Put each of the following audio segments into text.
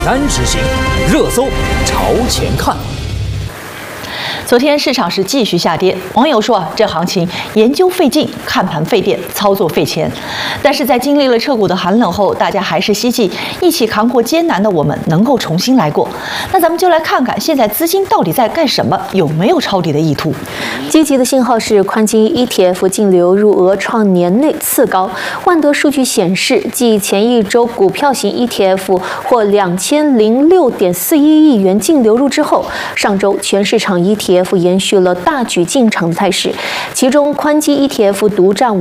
难执行，热搜朝前看。 昨天市场是继续下跌，网友说这行情研究费劲，看盘费电，操作费钱。但是在经历了彻骨的寒冷后，大家还是希冀一起扛过艰难的我们能够重新来过。那咱们就来看看现在资金到底在干什么，有没有抄底的意图？ 积极的信号是宽基 ETF 净流入额创年内次高。万德数据显示，继前一周股票型 ETF 获2006.41亿元净流入之后，上周全市场 ETF延续了大举进场的态势，其中宽基 ETF 独占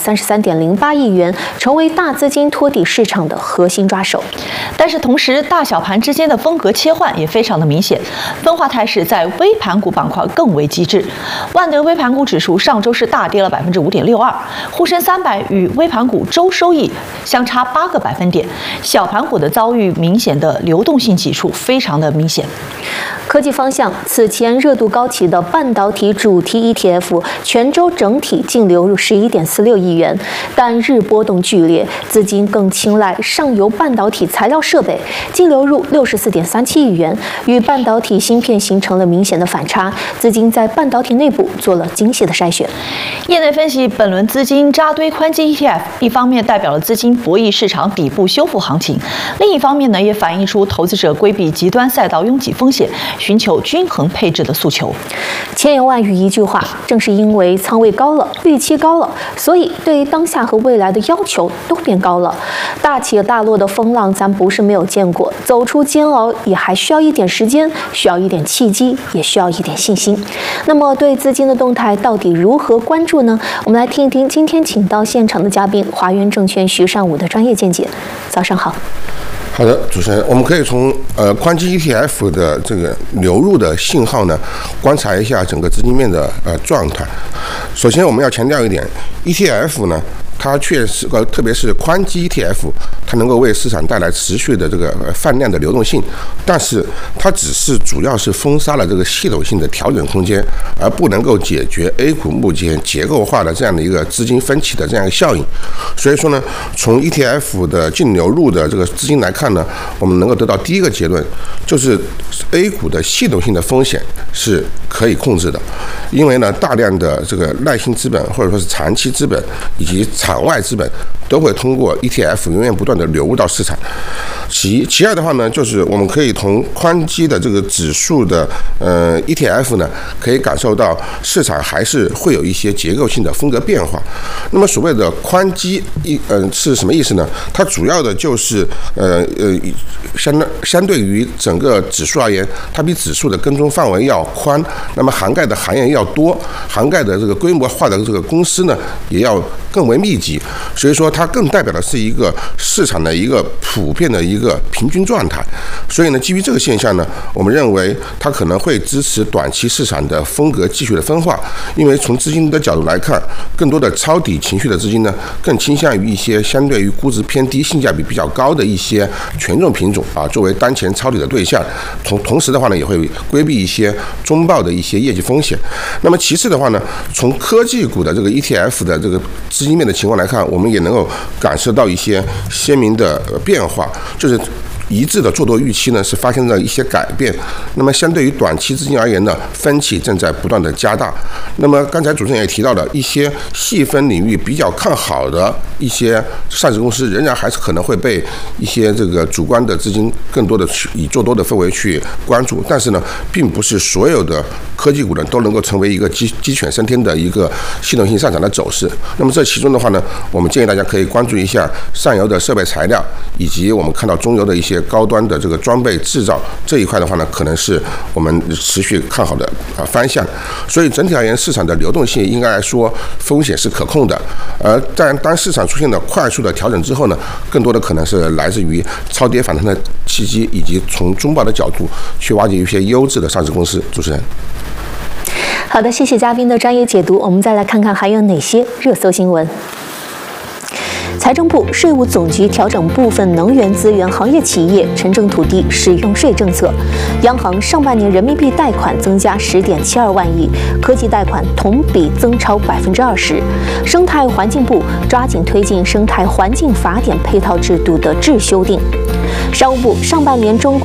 533.08亿元，成为大资金托底市场的核心抓手。 但是同时，大小盘之间的风格切换也非常的明显，分化态势在微盘股板块更为极致。万德微盘股指数上周是大跌了5.62%，沪深300与微盘股周收益相差8个百分点，小盘股的遭遇明显的流动性挤出，非常的明显。 科技方向，此前热度高企的半导体主题 ETF 全周整体净流入11.46亿元，但日波动剧烈，资金更青睐上游半导体材料设备，净流入64.37亿元，与半导体芯片形成了明显的反差，资金在半导体内部做了精细的筛选。 业内分析，本轮资金扎堆宽基 ETF， 一方面代表了资金博弈市场底部修复行情，另一方面呢，也反映出投资者规避极端赛道拥挤风险，寻求均衡配置的诉求。 千言万语一句话，正是因为仓位高了，预期高了，所以对于当下和未来的要求都变高了。大起大落的风浪咱不是没有见过，走出煎熬也还需要一点时间，需要一点契机，也需要一点信心。那么对资金的动态到底如何关注呢？我们来听一听今天请到现场的嘉宾华源证券徐尚武的专业见解。早上好。 好的，主持人，我们可以从宽基 ETF 的这个流入的信号呢，观察一下整个资金面的状态。首先，我们要强调一点 ，ETF 呢，它确实特别是宽基 ETF， 它能够为市场带来持续的这个泛量的流动性，但是它只是主要是封杀了这个系统性的调整空间，而不能够解决 A 股目前结构化的这样的一个资金分歧的这样一个效应。所以说呢，从 ETF 的净流入的这个资金来看呢，我们能够得到第一个结论，就是 A 股的系统性的风险是可以控制的，因为呢，大量的这个耐心资本或者说是长期资本以及场外资本都会通过 ETF 源源不断的流入到市场。其二的话呢，就是我们可以从宽基的这个指数的ETF 呢，可以感受到市场还是会有一些结构性的风格变化。那么所谓的宽基是什么意思呢？它主要的就是相对于整个指数而言，它比指数的跟踪范围要宽，那么涵盖的行业要多，涵盖的这个规模化的这个公司呢也要更为密集，所以说它更代表的是一个市场的一个普遍的一个平均状态。所以呢，基于这个现象呢，我们认为它可能会支持短期市场的风格继续的分化，因为从资金的角度来看，更多的抄底情绪的资金呢，更倾向于一些相对于估值偏低、性价比比较高的一些权重品种啊，作为当前抄底的对象。同时的话呢，也会规避一些中报的一些业绩风险。那么其次的话呢，从科技股的这个 ETF 的这个资金面的情况来看，我们也能够感受到一些鲜明的变化，就是一致的做多预期呢是发生了一些改变。那么相对于短期资金而言呢，分歧正在不断的加大。那么刚才主持人也提到了一些细分领域比较看好的一些上市公司，仍然还是可能会被一些这个主观的资金更多的以做多的氛围去关注。但是呢，并不是所有的科技股呢都能够成为一个鸡犬升天的一个系统性上涨的走势。那么这其中的话呢，我们建议大家可以关注一下上游的设备材料，以及我们看到中游的一些高端的这个装备制造这一块的话呢，可能是我们持续看好的方向。所以整体而言，市场的流动性应该来说风险是可控的。而当市场出现了快速的调整之后呢，更多的可能是来自于超跌反弹的契机，以及从中报的角度去挖掘一些优质的上市公司。主持人。 好的，谢谢嘉宾的专业解读。我们再来看看还有哪些热搜新闻。财政部、税务总局调整部分能源资源行业企业城镇土地使用税政策。央行上半年人民币贷款增加10.72万亿，科技贷款同比增超20%。生态环境部抓紧推进生态环境法典配套制度的制修订。 商务部上半年中国